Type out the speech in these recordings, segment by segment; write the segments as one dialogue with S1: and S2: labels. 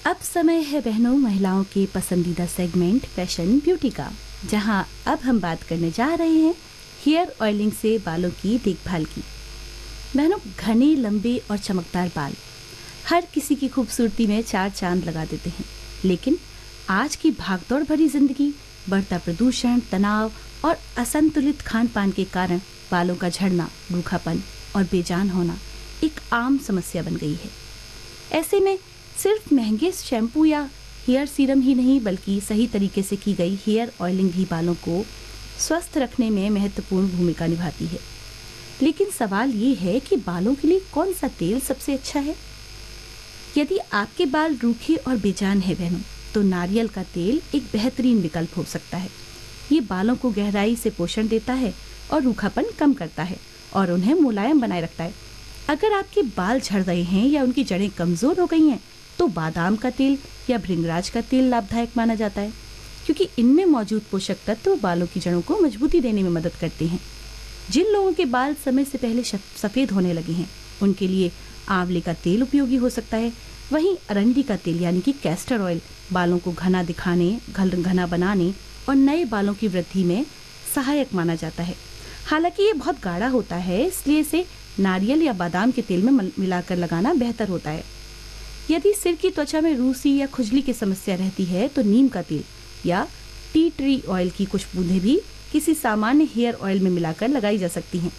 S1: अब समय है बहनों महिलाओं के पसंदीदा सेगमेंट फैशन ब्यूटी का, जहां अब हम बात करने जा रहे हैं हेयर ऑयलिंग से बालों की देखभाल की। बहनों, घने लंबे और चमकदार बाल हर किसी की खूबसूरती में चार चांद लगा देते हैं, लेकिन आज की भागदौड़ भरी जिंदगी, बढ़ता प्रदूषण, तनाव और असंतुलित खान पान के कारण बालों का झड़ना, रूखापन और बेजान होना एक आम समस्या बन गई है। ऐसे में सिर्फ महंगे शैम्पू या हेयर सीरम ही नहीं, बल्कि सही तरीके से की गई हेयर ऑयलिंग भी बालों को स्वस्थ रखने में महत्वपूर्ण भूमिका निभाती है। लेकिन सवाल ये है कि बालों के लिए कौन सा तेल सबसे अच्छा है? यदि आपके बाल रूखे और बेजान है बहनों, तो नारियल का तेल एक बेहतरीन विकल्प हो सकता है। ये बालों को गहराई से पोषण देता है और रूखापन कम करता है और उन्हें मुलायम बनाए रखता है। अगर आपके बाल झड़ रहे हैं या उनकी जड़ें कमजोर हो गई हैं, तो बादाम का तेल या भृंगराज का तेल लाभदायक माना जाता है, क्योंकि इनमें मौजूद पोषक तत्व बालों की जड़ों को मजबूती देने में मदद करते हैं। जिन लोगों के बाल समय से पहले सफेद होने लगे हैं, उनके लिए आंवले का तेल उपयोगी हो सकता है। वहीं अरंडी का तेल यानी कि कैस्टर ऑयल बालों को घना दिखाने, घना बनाने और नए बालों की वृद्धि में सहायक माना जाता है। हालांकि ये बहुत गाढ़ा होता है, इसलिए इसे नारियल या बादाम के तेल में मिलाकर लगाना बेहतर होता है। यदि सिर की त्वचा में रूसी या खुजली की समस्या रहती है, तो नीम का तेल या टी ट्री ऑयल की कुछ बूंदें भी किसी सामान्य हेयर ऑयल में मिलाकर लगाई जा सकती हैं।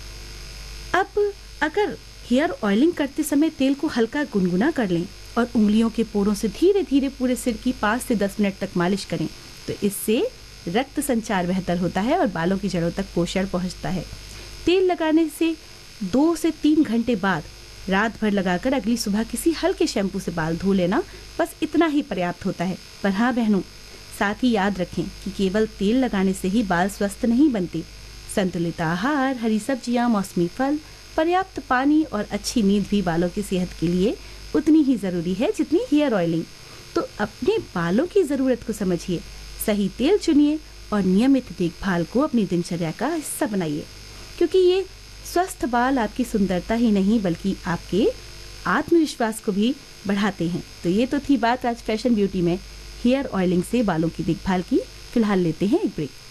S1: अब अगर हेयर ऑयलिंग करते समय तेल को हल्का गुनगुना कर लें और उंगलियों के पोरों से धीरे धीरे पूरे सिर की 5 से 10 मिनट तक मालिश करें, तो इससे रक्त संचार बेहतर होता है और बालों की जड़ों तक पोषण पहुंचता है। तेल लगाने से 2 से 3 घंटे बाद रात भर लगाकर अगली सुबह किसी हल्के शैम्पू से बाल धो लेना, बस इतना ही पर्याप्त होता है। पर हाँ बहनों, साथ ही याद रखें कि केवल तेल लगाने से ही बाल स्वस्थ नहीं बनते। संतुलित आहार, हरी सब्जियां, मौसमी फल, पर्याप्त पानी और अच्छी नींद भी बालों की सेहत के लिए उतनी ही जरूरी है जितनी हेयर ऑयलिंग। तो अपने बालों की जरूरत को समझिए, सही तेल चुनिए और नियमित देखभाल को अपनी दिनचर्या का हिस्सा बनाइए, क्योंकि ये स्वस्थ बाल आपकी सुंदरता ही नहीं बल्कि आपके आत्मविश्वास को भी बढ़ाते हैं। तो ये तो थी बात आज फैशन ब्यूटी में हेयर ऑयलिंग से बालों की देखभाल की। फिलहाल लेते हैं एक ब्रेक।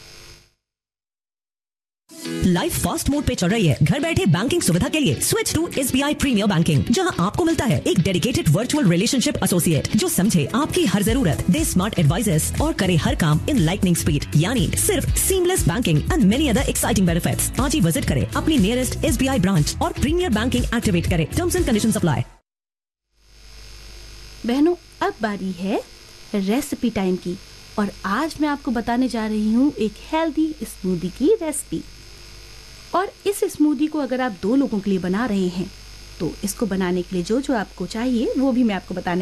S2: लाइफ फास्ट मोड पे चल रही है। घर बैठे बैंकिंग सुविधा के लिए switch to SBI premiere banking, जहां आपको मिलता है एक डेडिकेटेड वर्चुअल रिलेशनशिप एसोसिएट जो समझे आपकी हर जरूरत, दे स्मार्ट एडवाइजेस और करे हर काम इन लाइटनिंग स्पीड, यानी सिर्फ seamless banking and many other exciting benefits. आज ही विजिट करें अपनी नियरेस्ट SBI ब्रांच और प्रीमियर बैंकिंग एक्टिवेट करें। Terms and conditions apply.
S1: बहनों, अब बारी है रेसिपी टाइम की, और आज मैं आपको बताने जा रही हूँ एक हेल्दी स्मूदी की रेसिपी। और इस स्मूदी को अगर आप 2 लोगों के लिए बना रहे हैं, तो इसको बनाने के लिए जो जो आपको चाहिए वो भी मैं आपको बताने